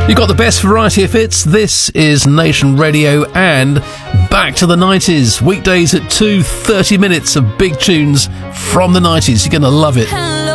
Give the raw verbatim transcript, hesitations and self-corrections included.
You got the best variety of hits. This is Nation Radio, and back to the nineties. Weekdays at two, thirty minutes of big tunes from the nineties. You're going to love it.